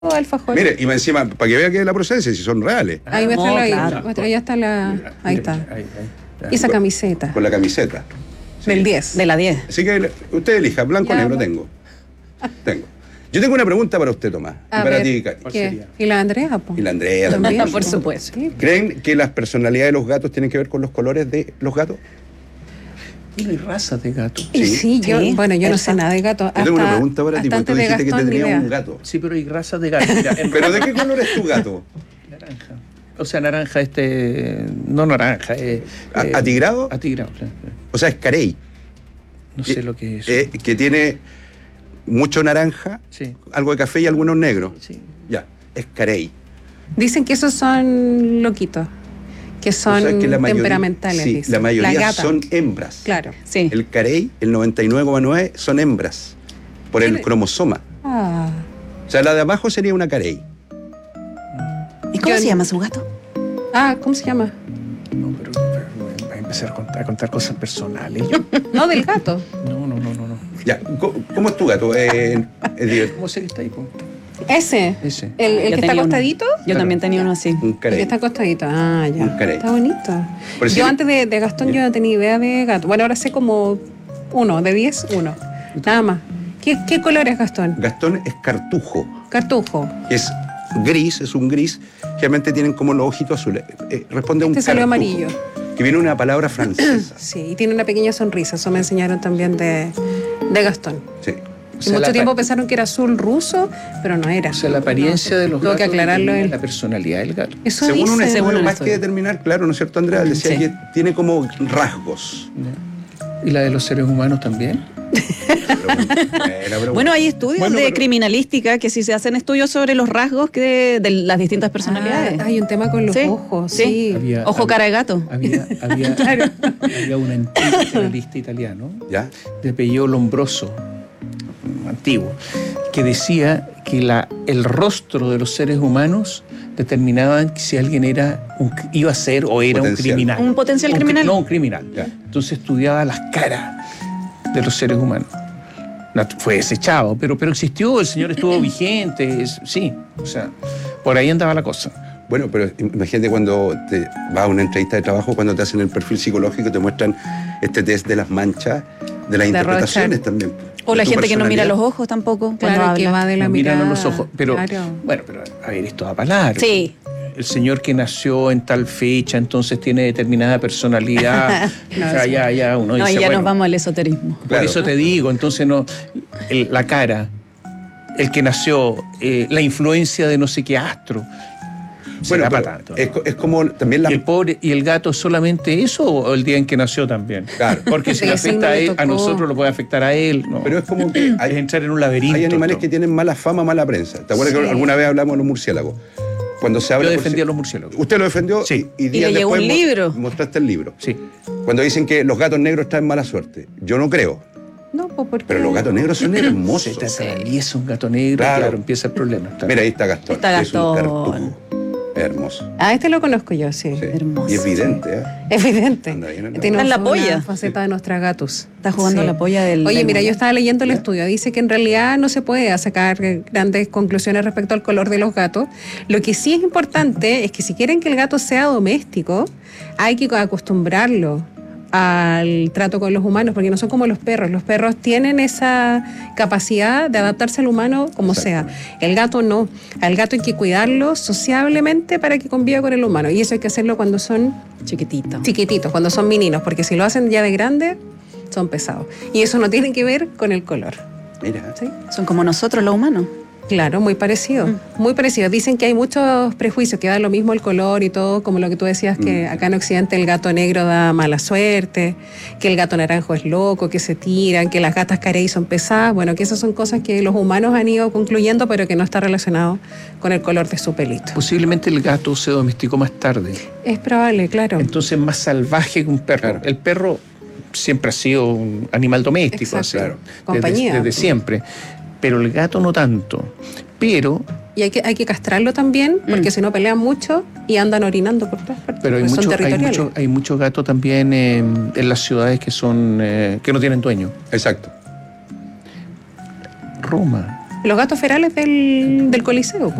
alfajor. Mire, y encima, para que vea que es la procedencia, si son reales. Ahí muéstralo ahí. claro. Muéstralo, ya está la. Mira, Ahí mira, está. ahí. Y esa camiseta. Con la camiseta. Del 10. De la 10. Así que usted elija, blanco o Ya, negro pues. tengo. Yo tengo una pregunta para usted, Tomás. Y A para ver, ti, Cari. ¿qué? ¿Y la Andrea? Po? Y la Andrea También, también. Por supuesto. Sí. ¿Creen que las personalidades de los gatos tienen que ver con los colores de los gatos? Hay razas de gatos. Y sí, yo no sé nada de gato. Yo tengo una pregunta para ti, porque tú antes de dijiste que Gastón, te ni tenías idea. un gato. Sí, pero hay razas de gatos. Mira, ¿Pero de qué color es tu gato? naranja. O sea, naranja no naranja. ¿Atigrado? Atigrado, sí. O sea, es carey. No sé lo que es. Que tiene mucho naranja, Sí. algo de café y algunos negros. Sí. Ya, es carey. Dicen que esos son loquitos, que son O sea, que la mayoría- temperamentales. sí, dicen. la mayoría gata. son hembras. Claro. Sí. El carey, el 99,9 son hembras, por el Tiene- cromosoma. Ah. O sea, la de abajo sería una carey. ¿Y cómo Yo- se llama su gato? ¿Cómo se llama? No, pero va a empezar a contar cosas personales. No, del gato. No. Ya, ¿cómo es tu gato? Edgar? ¿Cómo se está ahí? Po? Ese. Ese. El Yo que está tenía uno. acostadito. Yo también tenía uno así. Un El que carey. está acostadito. Ah, ya. Un carey. Está bonito. Por Yo si- antes de Gastón yo no tenía idea de gato. Bueno, ahora sé como uno, de 10, uno. Nada más. ¿Qué color es Gastón? Gastón es cartujo. Cartujo. Es gris, es un gris. Generalmente tienen como los ojitos azules. Responde a un Este salió cartujo, amarillo. Que viene una palabra francesa. Sí, y tiene una pequeña sonrisa. Eso me enseñaron también de Gastón. Sí. Y mucho tiempo pensaron que era azul ruso, pero no era. O sea, la apariencia de los Tuvo gatos que aclararlo determina él. la personalidad del gato. Eso Según un dice. estudio, según un más estudio. que determinar, claro, ¿no es cierto, Andrea? Decía Sí. que tiene como rasgos. ¿Y la de los seres humanos también? Bueno, hay estudios Bueno, de pero- criminalística que sí se hacen estudios sobre los rasgos de las distintas personalidades. Hay un tema con los Sí, ojos. sí. Sí. Ojo, cara de gato. Había un antiguo criminalista italiano ¿Ya? de apellido Lombroso, antiguo, que decía que el rostro de los seres humanos determinaban si alguien iba a ser o era un Potencial. criminal. Un potencial criminal. No, un criminal. Ya. Entonces estudiaba las caras de los seres humanos. Fue desechado, pero existió, el señor estuvo vigente, sí, o sea, por ahí andaba la cosa. Bueno, pero imagínate cuando te vas a una entrevista de trabajo, cuando te hacen el perfil psicológico, te muestran este test de las manchas, de las interpretaciones Rothschild. también. O la De tu gente que no mira personalidad. los ojos tampoco. Claro, cuando que habla. va de la No miran mirada. a los ojos, pero Claro. bueno, pero a ver, esto va para largo. Sí. El señor que nació en tal fecha, entonces tiene determinada personalidad. No, o sea, sí. ya uno No, dice, y ya bueno, nos vamos al esoterismo. por Claro. eso te digo, entonces la cara, el que nació, la influencia de no sé qué astro. Bueno, será pero para tanto, ¿no? es como también la... ¿Y el pobre y el gato solamente eso o el día en que nació también? Claro. Porque si Sí, le sí, afecta no a le él, a tocó. nosotros lo puede afectar a él. No. Pero es como que Es hay, entrar en un laberinto. hay animales esto. que tienen mala fama, mala prensa. ¿Te acuerdas Sí. que alguna vez hablamos de los murciélagos? Cuando se habla Yo por defendía a si- los murciélagos. Usted lo defendió Sí. y días le llegó después un libro. mostraste el libro. Sí. Cuando dicen que los gatos negros traen mala suerte. Yo no creo. No, pues porque. Pero los gatos negros son Se hermosos. te atraviesa un gato negro, Claro. claro, empieza el problema. Claro. Mira, ahí está Gastón. Está que es un Gastón. cartujo. Hermoso. Este lo conozco yo, sí. Sí. Hermoso. Y evidente, ¿eh? Evidente. Anda bien, anda Tiene bien. Está en la una polla. faceta de nuestra gatos. Está jugando la polla del. Oye, del mira, mundo. yo estaba leyendo el ¿Ya? estudio. Dice que en realidad no se puede sacar grandes conclusiones respecto al color de los gatos. Lo que sí es importante es que si quieren que el gato sea doméstico, hay que acostumbrarlo al trato con los humanos, porque no son como los perros. Los perros tienen esa capacidad de adaptarse al humano como sea. El gato no. Al gato hay que cuidarlo sociablemente para que conviva con el humano. Y eso hay que hacerlo cuando son Chiquitito. chiquititos, cuando son meninos, porque si lo hacen ya de grande, son pesados. Y eso no tiene que ver con el color. Mira. ¿Sí? Son como nosotros los humanos. Claro, muy parecido. Muy parecido. Dicen que hay muchos prejuicios, que da lo mismo el color y todo, como lo que tú decías, que acá en Occidente el gato negro da mala suerte, que el gato naranjo es loco, que se tiran, que las gatas carey son pesadas. Bueno, que esas son cosas que los humanos han ido concluyendo, pero que no está relacionado con el color de su pelito. Posiblemente el gato se domesticó más tarde. Es probable, claro. Entonces más salvaje que un perro. Claro. El perro siempre ha sido un animal doméstico, Exacto. así, Claro. Compañía. desde siempre. Pero el gato no tanto. Pero Y hay que castrarlo también, porque si no pelean mucho y andan orinando por todas partes. Pero hay porque son mucho, territoriales. hay mucho gato también en las ciudades que son que no tienen dueño. Exacto. Roma Los gatos ferales del Coliseo.